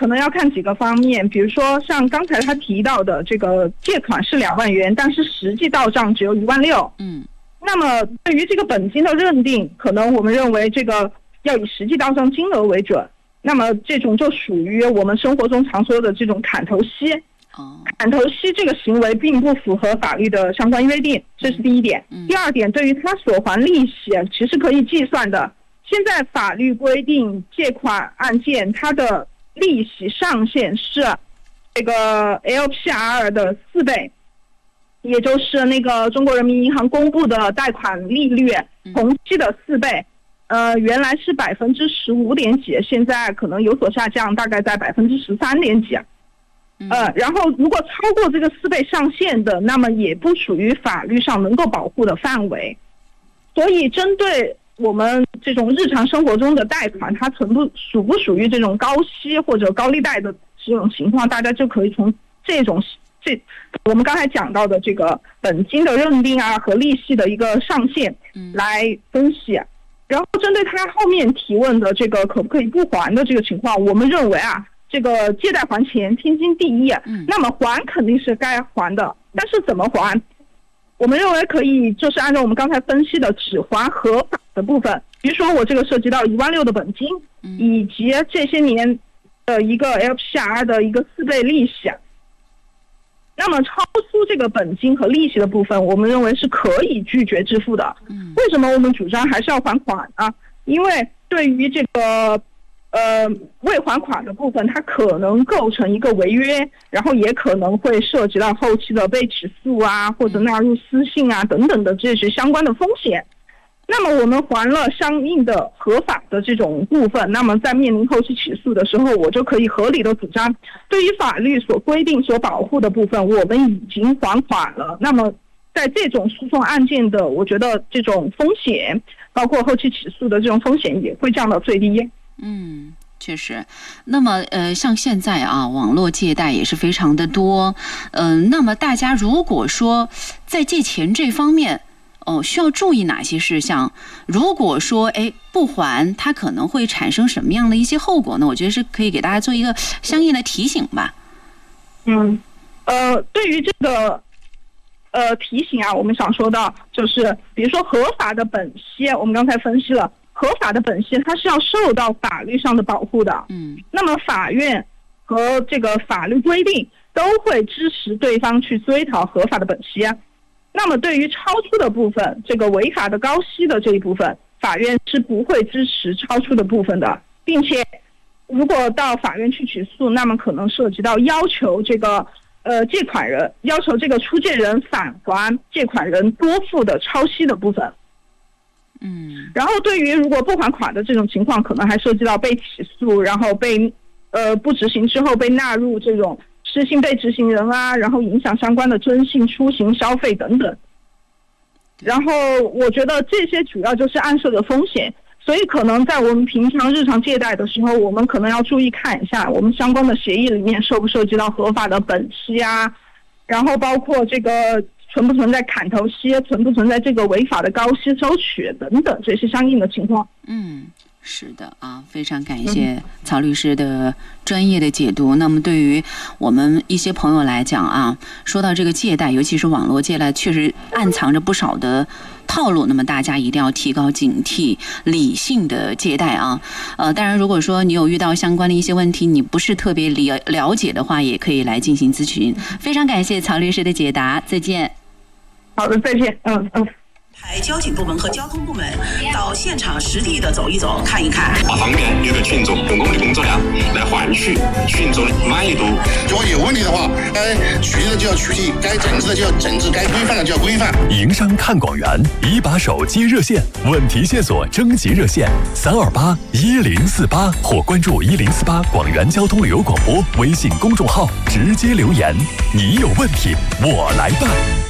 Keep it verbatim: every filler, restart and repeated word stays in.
可能要看几个方面，比如说像刚才他提到的这个借款是两万元，但是实际到账只有一万六。 嗯， 那么对于这个本金的认定，可能我们认为这个要以实际到账金额为准。那么这种就属于我们生活中常说的这种砍头息。 哦， 砍头息这个行为并不符合法律的相关约定，这是第一点。 嗯、 第二点，对于他所还利息，其实可以计算的。现在法律规定，借款案件它的利息上限是这个 L P R 的四倍，也就是那个中国人民银行公布的贷款利率同期的四倍。呃，原来是百分之十五点几，现在可能有所下降，大概在百分之十三点几。呃，然后如果超过这个四倍上限的，那么也不属于法律上能够保护的范围。所以，针对我们这种日常生活中的贷款，它存不属不属于这种高息或者高利贷的这种情况，大家就可以从这种这我们刚才讲到的这个本金的认定啊和利息的一个上限来分析。然后针对他后面提问的这个可不可以不还的这个情况，我们认为啊，这个借贷还钱天经地义，那么还肯定是该还的，但是怎么还？我们认为可以就是按照我们刚才分析的，只还合法的部分，比如说我这个涉及到一万六的本金，以及这些年的一个 L P R 的一个四倍利息。那么超出这个本金和利息的部分，我们认为是可以拒绝支付的。为什么我们主张还是要还款呢？因为对于这个呃未还款的部分，它可能构成一个违约，然后也可能会涉及到后期的被起诉啊，或者纳入私信啊等等的这些相关的风险。那么我们还了相应的合法的这种部分，那么在面临后期起诉的时候，我就可以合理的主张，对于法律所规定所保护的部分，我们已经还款了。那么在这种诉讼案件的，我觉得这种风险，包括后期起诉的这种风险也会降到最低。 嗯。确实，那么呃，像现在啊，网络借贷也是非常的多，嗯、呃，那么大家如果说在借钱这方面，哦、呃，需要注意哪些事项？如果说哎不还，它可能会产生什么样的一些后果呢？我觉得是可以给大家做一个相应的提醒吧。 嗯，呃，对于这个呃提醒啊，我们想说到就是，比如说合法的本息，我们刚才分析了。合法的本息它是要受到法律上的保护的，嗯，那么法院和这个法律规定都会支持对方去追讨合法的本息。那么对于超出的部分，这个违法的高息的这一部分，法院是不会支持超出的部分的，并且如果到法院去起诉，那么可能涉及到要求这个呃借款人要求这个出借人返还借款人多付的超息的部分。嗯，然后对于如果不还款的这种情况，可能还涉及到被起诉，然后被呃不执行之后被纳入这种失信被执行人啊，然后影响相关的征信、出行、消费等等。然后我觉得这些主要就是暗设的风险，所以可能在我们平常日常借贷的时候，我们可能要注意看一下我们相关的协议里面涉不涉及到合法的本息啊，然后包括这个。存不存在砍头息，存不存在这个违法的高息收取等等这些相应的情况。 嗯，是的啊，非常感谢曹律师的专业的解读。嗯、那么对于我们一些朋友来讲啊，说到这个借贷，尤其是网络借贷，确实暗藏着不少的套路，那么大家一定要提高警惕，理性的借贷啊。呃，当然，如果说你有遇到相关的一些问题，你不是特别了了解的话，也可以来进行咨询。非常感谢曹律师的解答，再见。 好的，再见。嗯嗯。 派交警部门和交通部门到现场实地的走一走、看一看， 把方便留给群众用我们的工作量来换取群众的满意度。 如果有问题的话，该取缔的就要取缔，该整治的就要整治，该规范的就要规范。 营商看广元，一把手接热线，问题线索征集热线三二八一零四八，或关注一零四八广元交通旅游广播微信公众号，直接留言。你有问题，我来办。